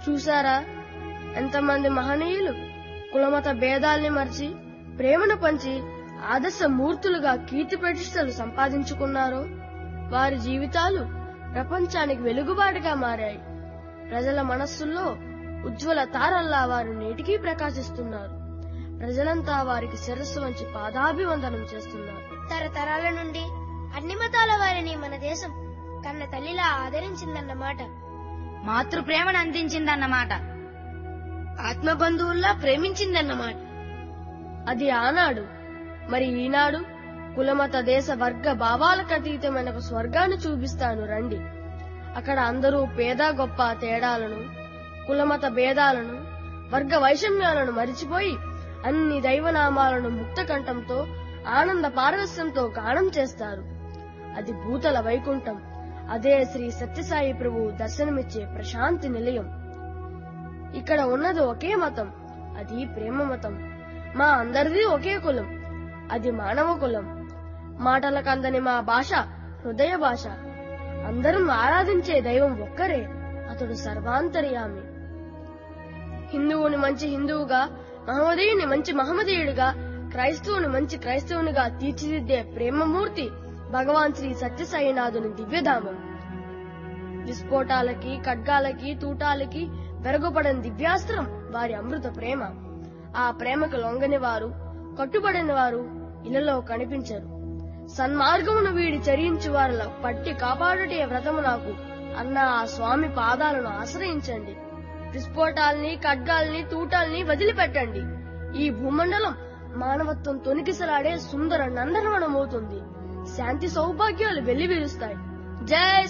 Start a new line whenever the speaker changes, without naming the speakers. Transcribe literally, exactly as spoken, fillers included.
చూశారా ఎంతమంది మహనీయులు కులమత భేదాల్ని మర్చి ప్రేమను పంచి ఆదర్శ మూర్తులుగా కీర్తి ప్రతిష్టలు సంపాదించుకున్నారో. వారి జీవితాలు ప్రపంచానికి వెలుగుబాటుగా మారాయి. ప్రజల మనస్సుల్లో ఉజ్వల తారల్లా వారు నేటికీ ప్రకాశిస్తున్నారు. ప్రజలంతా వారికి శిరస్సు వంచి పాదాభివందనం చేస్తున్నారు.
తరతరాల నుండి అన్ని మతాల వారిని మన దేశం కన్న తల్లిలా ఆదరించిందన్నమాట.
మాతృప్రేమను అందించిందన్నమాట.
ఆత్మబంధువుల్లా ప్రేమించిందన్నమాట. అది ఆనాడు. మరి ఈనాడు కులమత దేశ వర్గ భావాలకు అతీతమైన ఒక స్వర్గాన్ని చూపిస్తాను రండి. అక్కడ అందరూ పేద గొప్ప తేడాలను, కులమత భేదాలను, వర్గ వైషమ్యాలను మరిచిపోయి అన్ని దైవనామాలను ముక్త కంఠంతో ఆనంద పారవస్యంతో గానం చేస్తారు. అది భూతల వైకుంఠం. అదే శ్రీ సత్యసాయి ప్రభువు దర్శనమిచ్చే ప్రశాంతి నిలయం. ఇక్కడ ఉన్నది ఒకే మతం, అది ప్రేమ మతం. మా అందరిది ఒకే కులం, అది మానవ కులం. మాటలకందని మా భాష హృదయ భాష. అందరం ఆరాధించే దైవం ఒక్కరే, అతడు సర్వాంతర్యామి. హిందువుని మంచి హిందువుగా, మహమ్మదీయుని మంచి మహమ్మదీయుడిగా, క్రైస్తవుని మంచి క్రైస్తవునిగా తీర్చిదిద్దే ప్రేమమూర్తి భగవాన్ శ్రీ సత్యసాయినాథుని దివ్యధామం. విస్ఫోటాలకి, ఖడ్గాలకి, తూటాలకి వెరగబడని దివ్యాస్త్రం వారి అమృత ప్రేమ. ఆ ప్రేమకు లొంగని వారు, కట్టుబడిన వారు ఇళ్లలో కనిపించరు. సన్మార్గమును వీడి చరించు వారిలో పట్టి కాపాడుటే వ్రతము నాకు అన్న ఆ స్వామి పాదాలను ఆశ్రయించండి. విస్ఫోటాల్ని, ఖడ్గాల్ని, తూటాల్ని వదిలిపెట్టండి. ఈ భూమండలం మానవత్వం తొనికిసలాడే సుందర నందనవనమవుతుంది. శాంతి సౌభాగ్యాలు వెల్లివిరుస్తాయి. జై